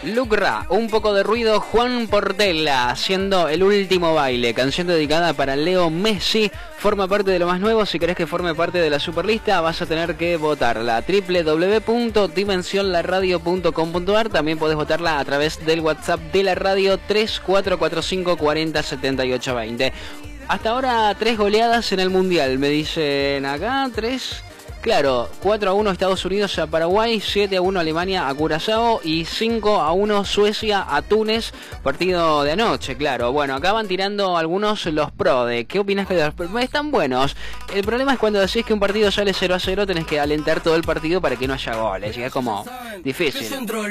Lucra, un poco de ruido, Juan Portela, haciendo El último baile, canción dedicada para Leo Messi, forma parte de lo más nuevo. Si querés que forme parte de la superlista, vas a tener que votarla, www.dimensionlaradio.com.ar. también podés votarla a través del WhatsApp de la radio, 3445 40 78 20. Hasta ahora 3 goleadas en el Mundial, me dicen acá, 3... Claro, 4-1 Estados Unidos a Paraguay, 7-1 Alemania a Curazao y 5-1 Suecia a Túnez, partido de anoche, claro. Bueno, acá van tirando algunos los pro de ¿qué opinas que están buenos? El problema es cuando decís que un partido sale 0-0, tenés que alentar todo el partido para que no haya goles, y es como difícil.